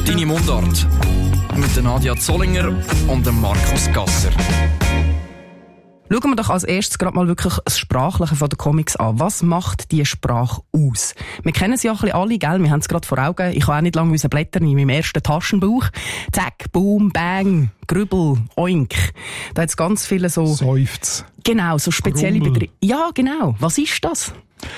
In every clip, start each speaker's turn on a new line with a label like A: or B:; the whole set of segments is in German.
A: Deine Mundart. Mit der Nadia Zollinger und dem Markus Gasser.
B: Schauen wir doch als erstes gerade mal wirklich das Sprachliche von den Comics an. Was macht diese Sprache aus? Wir kennen sie ja ein bisschen alle, gell? Wir haben es gerade vor Augen. Ich habe auch nicht lange blättern in meinem ersten Taschenbuch. Zack, boom, bang, Grübel, oink. Da hat es ganz viele so...
C: Seufz.
B: Genau, so spezielle Begriffe. Ja, genau. Was ist das?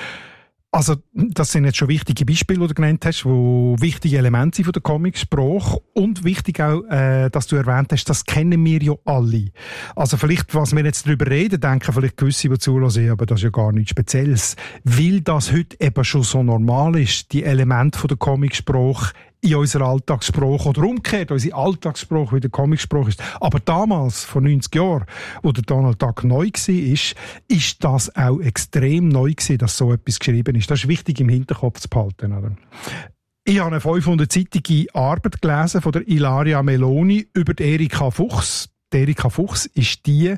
C: Also, das sind jetzt schon wichtige Beispiele, die du genannt hast, die wichtige Elemente sind von der Comicsprache. Und wichtig auch, dass du erwähnt hast, das kennen wir ja alle. Also vielleicht, was wir jetzt darüber reden, denken vielleicht gewisse, die zuhören, aber das ist ja gar nichts Spezielles. Weil das heute eben schon so normal ist, die Elemente von der Comicsprache in unserer Alltagssprache oder umgekehrt, unsere Alltagssprache wie der Comicsprache ist. Aber damals, vor 90 Jahren, wo der Donald Duck neu war, ist das auch extrem neu gewesen, dass so etwas geschrieben ist. Das ist wichtig im Hinterkopf zu behalten, oder? Ich habe eine 500-seitige Arbeit gelesen von der Ilaria Meloni über die Erika Fuchs. Die Erika Fuchs ist die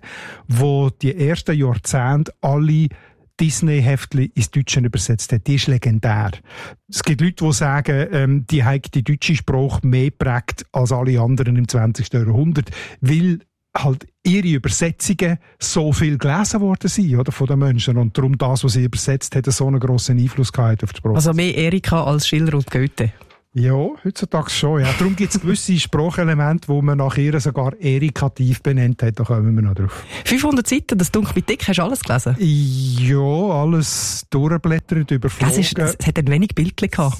C: ersten Jahrzehnte alle Disney-Heftchen ins Deutsche übersetzt hat. Die ist legendär. Es gibt Leute, die sagen, die haben die deutsche Sprache mehr geprägt als alle anderen im 20. Jahrhundert, weil halt ihre Übersetzungen so viel gelesen worden sind, oder, von den Menschen. Und darum das, was sie übersetzt hat, so einen grossen Einfluss gehabt auf die Sprache.
B: Also mehr Erika als Schiller und Goethe?
C: Ja, heutzutage schon. Ja. Darum gibt es gewisse Sprachelemente, wo man nach ihr sogar erikativ benannt hat. Da kommen wir noch drauf. 500
B: Seiten, das Dunkel mit dick, hast du alles gelesen?
C: Ja, alles durchblättert, überflogen.
B: Es hat ein wenig Bildchen gehabt.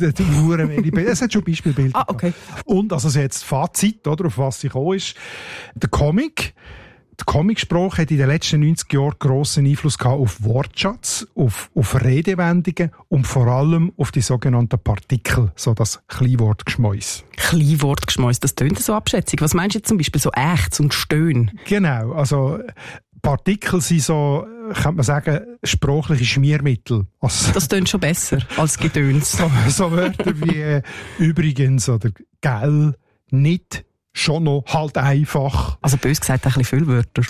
C: Es hat schon Beispielbilder.
B: Ah, okay.
C: Und also jetzt Fazit, oder, auf was sie gekommen ist. Der Comic. Die Comicsprache hat in den letzten 90 Jahren grossen Einfluss gehabt auf Wortschatz, auf Redewendungen und vor allem auf die sogenannten Partikel, so das Kleinwortgeschmäus.
B: Kleinwortgeschmäus, das tönt so abschätzig. Was meinst du jetzt zum Beispiel, so Ächz und Stöhn?
C: Genau, also Partikel sind so, kann man sagen, sprachliche Schmiermittel. Also,
B: das tönt schon besser als Gedöns.
C: so Wörter wie übrigens oder gell, nicht, schon noch halt einfach.
B: Also bös gesagt, ein bisschen viele Wörter.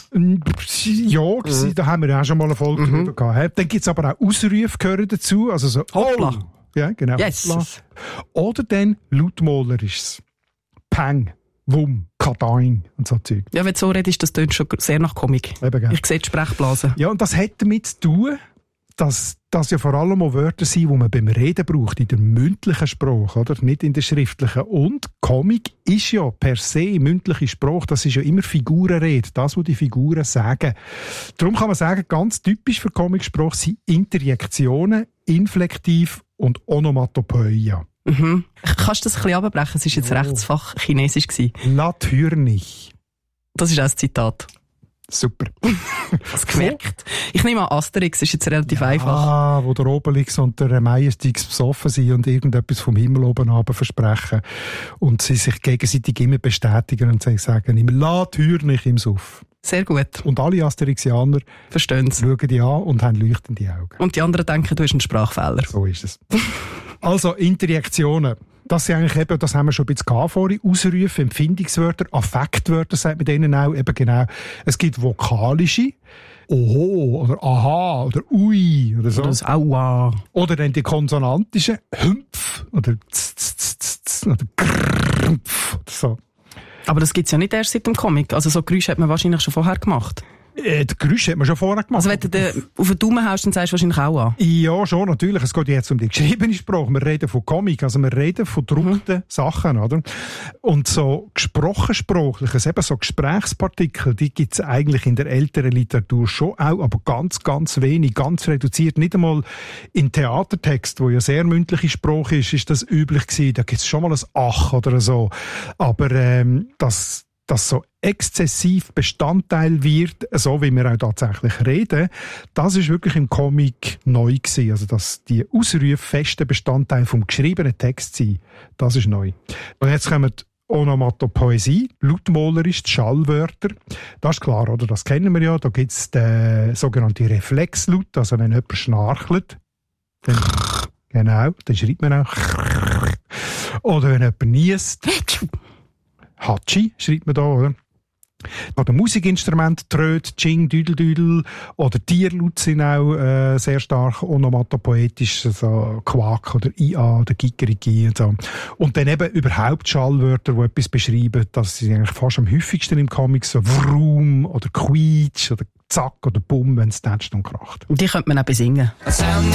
C: Ja, da haben wir ja auch schon mal eine Folge drüber gehabt. Dann gibt es aber auch Ausrufe gehören dazu. Also so,
B: hoppla.
C: Ja, genau.
B: Yes.
C: Hoppla. Oder dann lautmalerisches. Peng, Wumm, Kadein und so Zeug.
B: Ja, wenn du so redest, das tönt schon sehr nach Comic.
C: Eben,
B: ich sehe die Sprechblase.
C: Ja, und das hat damit zu tun, dass das ja vor allem auch Wörter sind, die man beim Reden braucht, in der mündlichen Sprache, oder? Nicht in der schriftlichen. Und Comic ist ja per se mündliche Sprache, das ist ja immer Figurenrede, das, was die Figuren sagen. Darum kann man sagen, ganz typisch für Comicsprache sind Interjektionen, Inflektiv und Onomatopoeia.
B: Mhm. Kannst du das ein bisschen abbrechen? Es war jetzt Rechtsfach Chinesisch gewesen.
C: Natürlich.
B: Das ist auch ein Zitat.
C: Super.
B: Was gemerkt? Ich nehme an, Asterix ist jetzt relativ einfach.
C: Ah, wo der Obelix und der Meisterstix besoffen sind und irgendetwas vom Himmel oben runter versprechen. Und sie sich gegenseitig immer bestätigen und sagen immer, la Tür nicht im Suff.
B: Sehr gut.
C: Und alle Asterixianer
B: verstehen's,
C: schauen die an und haben leuchtende Augen.
B: Und die anderen denken, du hast einen Sprachfehler.
C: So ist es. Also, Interjektionen. Das sind eigentlich eben, das haben wir schon ein bisschen vorhin, Ausrufe, Empfindungswörter, Affektwörter, sagt man denen auch, eben genau. Es gibt vokalische, Oho, oder Aha, oder Ui, oder so.
B: Oder das Aua.
C: Oder dann die konsonantischen, Hümpf, oder Tz, oder Grrmpf, oder so.
B: Aber das gibt's ja nicht erst seit dem Comic. Also so Geräusche hat man wahrscheinlich schon vorher gemacht.
C: Das Geräusch hat man schon vorher gemacht.
B: Also wenn du auf den Daumen haust, dann sagst du wahrscheinlich auch an.
C: Ja, schon, natürlich. Es geht jetzt um die geschriebene Sprache. Wir reden von Comic, also wir reden von gedruckten Sachen, oder? Und so gesprochensprachliches, eben so Gesprächspartikel, die gibt's eigentlich in der älteren Literatur schon auch, aber ganz, ganz wenig, ganz reduziert. Nicht einmal in Theatertext, wo ja sehr mündliche Sprache ist das üblich gewesen. Da gibt's schon mal ein Ach oder so. Aber das so exzessiv Bestandteil wird, so wie wir auch tatsächlich reden, das ist wirklich im Comic neu gewesen. Also, dass die Ausrufe feste Bestandteil vom geschriebenen Text sind, das ist neu. Und jetzt kommen die Onomatopoesie, lautmalerisch, die Schallwörter. Das ist klar, oder? Das kennen wir ja. Da gibt es den sogenannten Reflexlaut, also wenn jemand schnarchelt, dann, genau, dann schreibt man auch. Oder wenn jemand niest, Hatschi schreibt man da, oder? Oder Musikinstrumente, Tröd, Ching, Düdel, oder Tierlaut sind auch sehr stark onomatopoetisch, so Quack oder Ia oder Kikeriki und so. Und dann eben überhaupt Schallwörter, die etwas beschreiben, das sind eigentlich fast am häufigsten im Comic, so Vroom oder Quietsch oder Zack oder Bumm, wenn es tätscht und kracht.
B: Und die könnte man auch besingen.